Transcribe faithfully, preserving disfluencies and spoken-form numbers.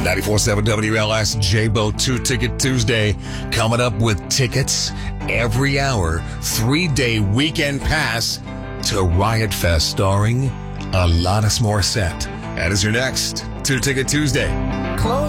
ninety-four point seven W L S J-Bo Two Ticket Tuesday. Coming up with tickets every hour. Three-day weekend pass to Riot Fest starring Alanis Morissette. That is your next Two Ticket Tuesday. Close.